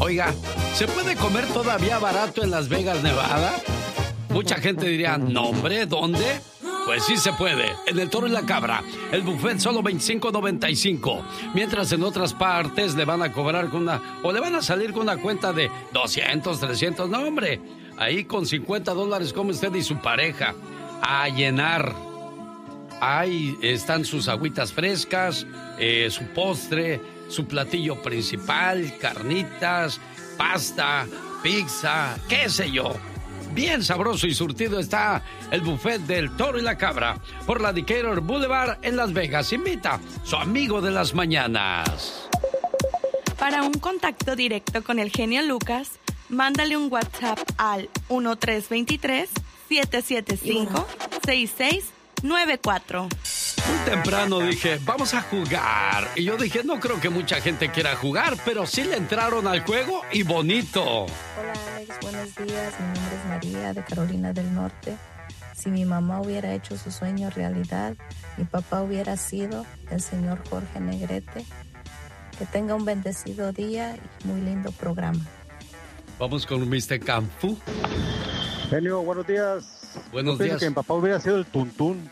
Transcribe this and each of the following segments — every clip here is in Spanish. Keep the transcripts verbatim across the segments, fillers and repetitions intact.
Oiga, ¿se puede comer todavía barato en Las Vegas, Nevada? Mucha gente diría, no hombre, ¿dónde? Pues sí se puede. En el Toro y la Cabra, el buffet solo veinticinco noventa y cinco. Mientras en otras partes le van a cobrar con una... o le van a salir con una cuenta de doscientos, trescientos. No, hombre. Ahí con cincuenta dólares come usted y su pareja. A llenar. Ahí están sus agüitas frescas, eh, su postre, su platillo principal, carnitas, pasta, pizza, qué sé yo. Bien sabroso y surtido está el buffet del Toro y la Cabra por la Decatur Boulevard en Las Vegas. Invita su amigo de las mañanas. Para un contacto directo con el genio Lucas, mándale un WhatsApp al uno tres dos tres, siete siete cinco, seis seis nueve cuatro. Muy temprano dije, vamos a jugar. Y yo dije, no creo que mucha gente quiera jugar, pero sí le entraron al juego y bonito. Hola Alex, buenos días. Mi nombre es María de Carolina del Norte. Si mi mamá hubiera hecho su sueño realidad, mi papá hubiera sido el señor Jorge Negrete. Que tenga un bendecido día y muy lindo programa. Vamos con mister Canfu. Genio, buenos días. Buenos Yo días. que mi papá hubiera sido el tuntún.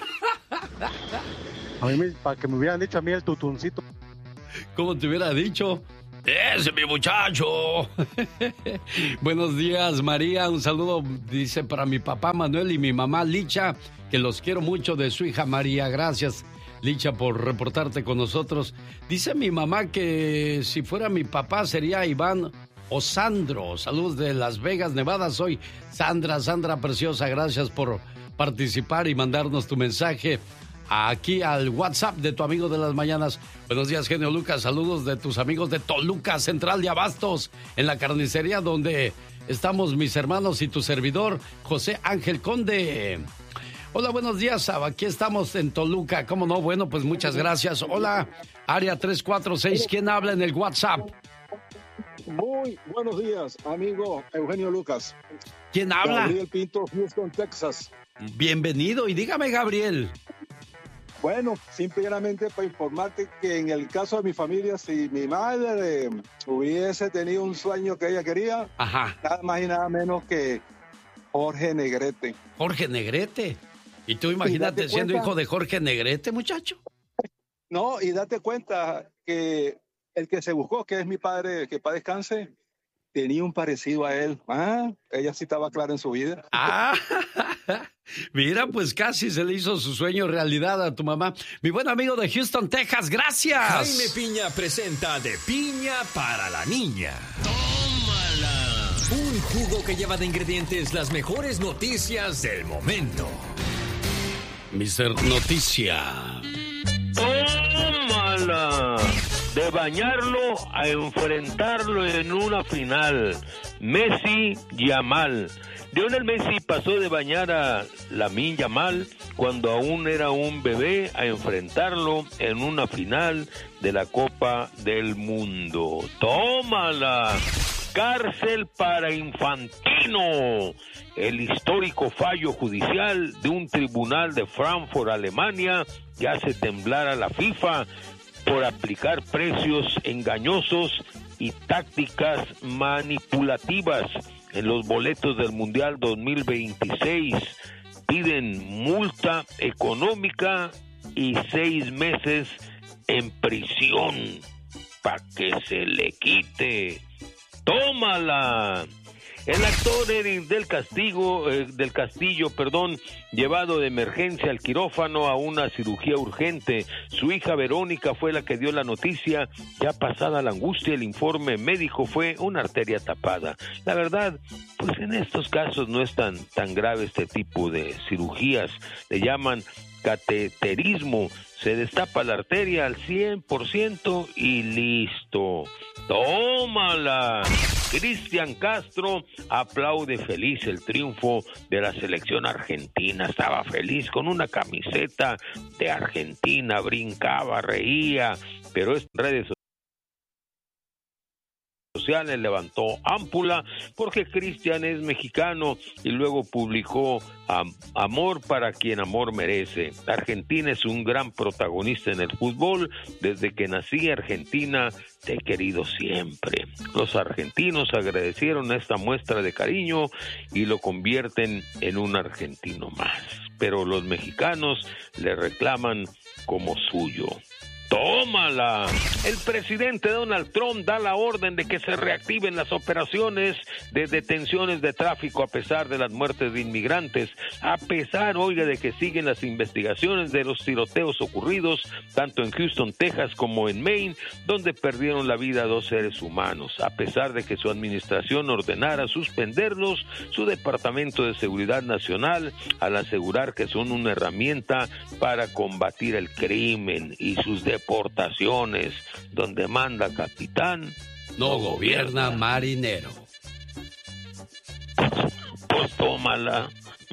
A mí, me- para que me hubieran dicho a mí el tutuncito. ¿Cómo te hubiera dicho? ¡Ese es mi muchacho! Buenos días, María. Un saludo, dice, para mi papá Manuel y mi mamá Licha, que los quiero mucho, de su hija María. Gracias, Licha, por reportarte con nosotros. Dice mi mamá que si fuera mi papá sería Iván o Sandro. Saludos de Las Vegas, Nevada. Soy Sandra, Sandra preciosa. Gracias por participar y mandarnos tu mensaje aquí al WhatsApp de tu amigo de las mañanas. Buenos días, genio Lucas. Saludos de tus amigos de Toluca, Central de Abastos, en la carnicería donde estamos mis hermanos y tu servidor, José Ángel Conde. Hola, buenos días, Saba. Aquí estamos en Toluca. ¿Cómo no? Bueno, pues muchas gracias. Hola, área tres cuatro seis. ¿Quién habla en el WhatsApp? Muy buenos días, amigo Eugenio Lucas. ¿Quién habla? Gabriel Pinto, Houston, Texas. Bienvenido y dígame, Gabriel. Bueno, simplemente para informarte que en el caso de mi familia, si mi madre hubiese tenido un sueño que ella quería, Ajá. nada más y nada menos que Jorge Negrete. Jorge Negrete. ¿Y tú imagínate date siendo cuenta- hijo de Jorge Negrete, muchacho? No, y date cuenta que el que se buscó, que es mi padre, que para descanse, tenía un parecido a él. Ah, ella sí estaba clara en su vida. Ah, mira, pues casi se le hizo su sueño realidad a tu mamá. Mi buen amigo de Houston, Texas, gracias. Jaime Piña presenta De Piña para la Niña. ¡Tómala! Un jugo que lleva de ingredientes las mejores noticias del momento. mister Noticia. ¡Tómala! De bañarlo a enfrentarlo en una final. Messi Yamal. Lionel Messi pasó de bañar a Lamine Yamal cuando aún era un bebé a enfrentarlo en una final de la Copa del Mundo. ¡Tómala! Cárcel para Infantino. El histórico fallo judicial de un tribunal de Frankfurt, Alemania, que hace temblar a la FIFA por aplicar precios engañosos y tácticas manipulativas en los boletos del Mundial dos mil veintiséis. Piden multa económica y seis meses en prisión para que se le quite. ¡Tómala! El actor Eric del Castillo, eh, del Castillo, perdón, llevado de emergencia al quirófano a una cirugía urgente. Su hija Verónica fue la que dio la noticia. Ya pasada la angustia, el informe médico fue una arteria tapada. La verdad, pues en estos casos no es tan, tan grave este tipo de cirugías. Le llaman cateterismo. Se destapa la arteria al cien por ciento y listo. ¡Tómala! Cristian Castro aplaude feliz el triunfo de la selección argentina. Estaba feliz con una camiseta de Argentina, brincaba, reía, pero es redes sociales. sociales levantó ámpula porque Cristian es mexicano y luego publicó Am- amor para quien amor merece. Argentina es un gran protagonista en el fútbol. Desde que nací, Argentina, te he querido siempre. Los argentinos agradecieron esta muestra de cariño y lo convierten en un argentino más. Pero los mexicanos le reclaman como suyo. ¡Tómala! El presidente Donald Trump da la orden de que se reactiven las operaciones de detenciones de tráfico a pesar de las muertes de inmigrantes, a pesar, oiga, de que siguen las investigaciones de los tiroteos ocurridos tanto en Houston, Texas, como en Maine, donde perdieron la vida dos seres humanos. A pesar de que su administración ordenara suspenderlos, su Departamento de Seguridad Nacional, al asegurar que son una herramienta para combatir el crimen y sus deportaciones, donde manda capitán, no, no gobierna marinero. Pues tómala.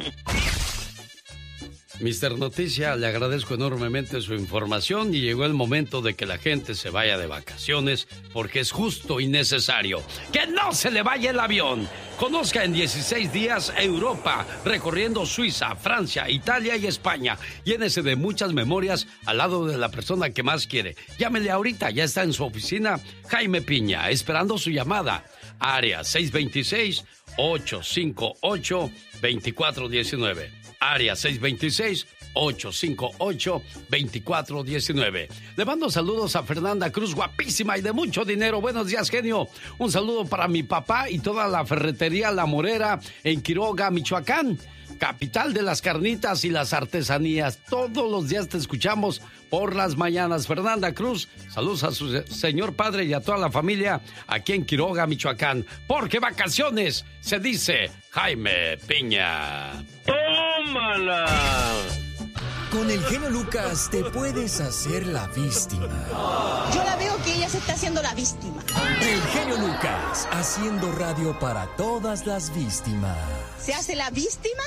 mister Noticia, le agradezco enormemente su información y llegó el momento de que la gente se vaya de vacaciones porque es justo y necesario que no se le vaya el avión. Conozca en dieciséis días Europa, recorriendo Suiza, Francia, Italia y España. Llénese de muchas memorias al lado de la persona que más quiere. Llámele ahorita, ya está en su oficina Jaime Piña, esperando su llamada. Área seis dos seis, ocho cinco ocho, dos cuatro uno nueve. Área seis dos seis, ocho cinco ocho, dos cuatro uno nueve. Le mando saludos a Fernanda Cruz, guapísima y de mucho dinero. Buenos días, genio. Un saludo para mi papá y toda la ferretería La Morera en Quiroga, Michoacán, capital de las carnitas y las artesanías. Todos los días te escuchamos por las mañanas. Fernanda Cruz, saludos a su señor padre y a toda la familia aquí en Quiroga, Michoacán. Porque vacaciones se dice Jaime Piña. ¡Tómala! Con el genio Lucas te puedes hacer la víctima. Yo la veo que ella se está haciendo la víctima. El genio Lucas, haciendo radio para todas las víctimas. ¿Se hace la víctima?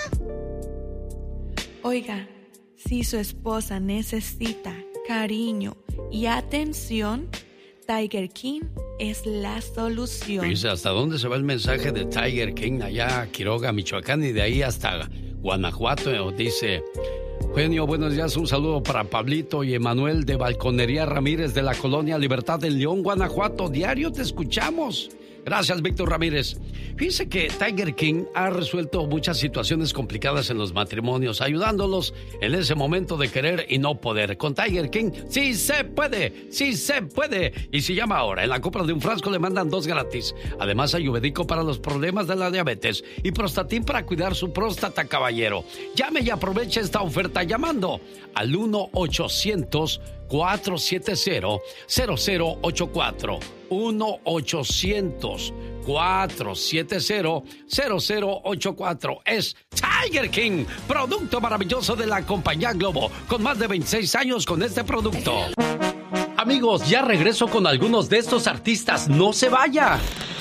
Oiga, si su esposa necesita cariño y atención, Tiger King es la solución. Dice, ¿hasta dónde se va el mensaje de Tiger King? Allá a Quiroga, Michoacán, y de ahí hasta Guanajuato. Dice: genio, buenos días, un saludo para Pablito y Emanuel de Balconería Ramírez de la Colonia Libertad en León, Guanajuato. Diario te escuchamos. Gracias, Víctor Ramírez. Fíjense que Tiger King ha resuelto muchas situaciones complicadas en los matrimonios, ayudándolos en ese momento de querer y no poder. Con Tiger King, sí se puede, sí se puede. Y si llama ahora, en la compra de un frasco le mandan dos gratis. Además, ayurvédico para los problemas de la diabetes y Prostatin para cuidar su próstata, caballero. Llame y aproveche esta oferta llamando al uno ochocientos, cuatro siete cero, cero cero ocho cuatro. uno ochocientos, cuatro siete cero, cero cero ocho cuatro. Es Tiger King, producto maravilloso de la compañía Globo, con más de veintiséis años con este producto. Amigos, ya regreso con algunos de estos artistas. ¡No se vaya!